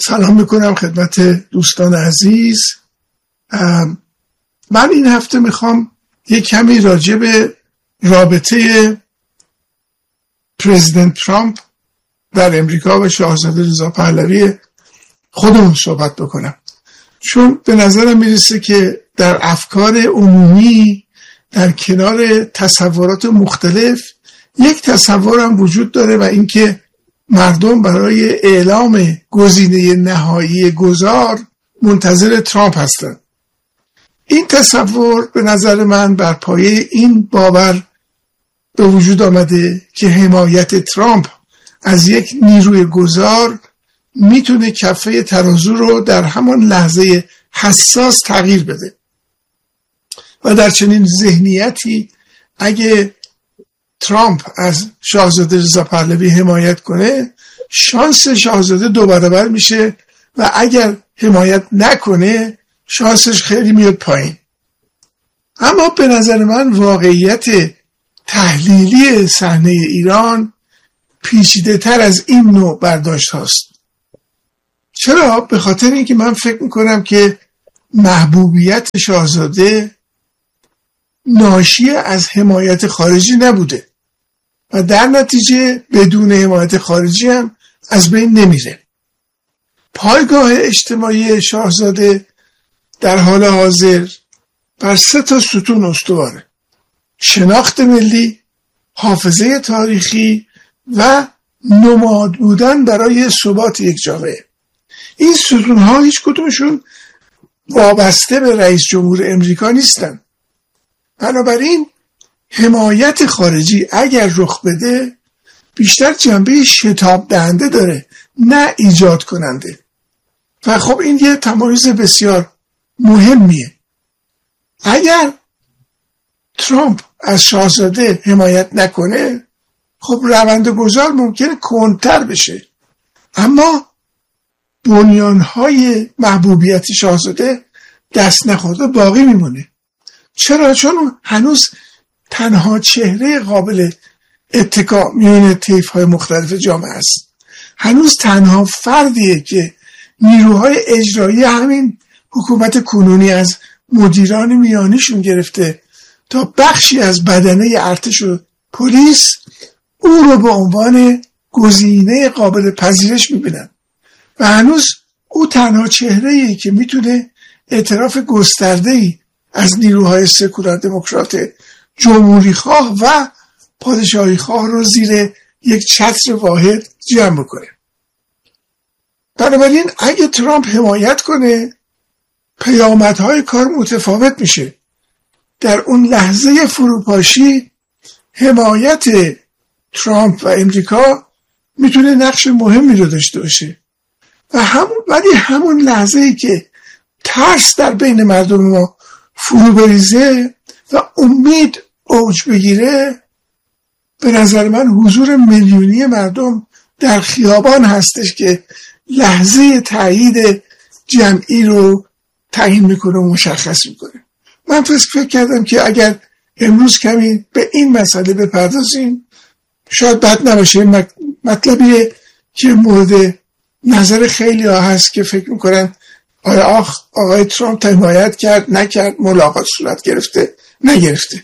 سلام میکنم خدمت دوستان عزیز. من این هفته میخوام یک کمی راجع به رابطه پرزیدنت ترامپ در امریکا و شاهزاده رضا پهلوی خودمون صحبت بکنم، چون به نظرم میرسه که در افکار عمومی در کنار تصورات مختلف یک تصورم وجود داره و اینکه مردم برای اعلام گزینه نهایی گذار منتظر ترامپ هستند. این تصور به نظر من بر پایه این باور به وجود آمده که حمایت ترامپ از یک نیروی گذار میتونه کفه ترازو رو در همان لحظه حساس تغییر بده و در چنین ذهنیتی اگه ترامپ از شاهزاده رضا پهلوی حمایت کنه شانس شاهزاده 2 برابر میشه و اگر حمایت نکنه شانسش خیلی میاد پایین. اما به نظر من واقعیت تحلیلی صحنه ایران پیچیده تر از این نوع برداشت هاست. چرا؟ به خاطر اینکه من فکر میکنم که محبوبیت شاهزاده ناشی از حمایت خارجی نبوده و در نتیجه بدون حمایت خارجی هم از بین نمیره. پایگاه اجتماعی شاهزاده در حال حاضر بر 3 ستون استواره: شناخت ملی، حافظه تاریخی و نماد بودن برای ثبات یک جامعه. این ستونها هیچ کدومشون وابسته به رئیس جمهور امریکا نیستن. بنابراین حمایت خارجی اگر رخ بده بیشتر جنبه شتاب دهنده داره نه ایجاد کننده و خب این یه تمایز بسیار مهمیه. اگر ترامپ از شاهزاده حمایت نکنه خب روند گذار ممکنه کندتر بشه، اما بنیانهای محبوبیت شاهزاده دست نخورده باقی میمونه. چرا؟ چون هنوز تنها چهره قابل اتکا میون طیف‌های مختلف جامعه است. هنوز تنها فردیه که نیروهای اجرایی همین حکومت کنونی از مدیران میانیشون گرفته تا بخشی از بدنه ارتش و پلیس او رو به عنوان گزینه قابل پذیرش میبینن و هنوز او تنها چهره‌ایه که میتونه اعتراف گسترده‌ای از نیروهای سکولار دموکرات جمهوری خواه و پادشاهی خواه رو زیر یک چتر واحد جمع کنه. بنابراین اگه ترامپ حمایت کنه پیامدهای کار متفاوت میشه. در اون لحظه فروپاشی حمایت ترامپ و امریکا میتونه نقش مهمی رو داشته باشه و همون لحظه‌ای که ترس در بین مردم ما فرو بریزه و امید اوج بگیره، به نظر من حضور میلیونی مردم در خیابان هستش که لحظه تایید جمعی رو تعیین میکنه و مشخص میکنه. من فکر کردم که اگر امروز کمی به این مسئله بپردازیم شاید بد نباشه. مطلبیه که مورد نظر خیلی ها هست که فکر میکنن آقای ترامپ حمایت کرد نکرد، ملاقات صورت گرفته نگرفته.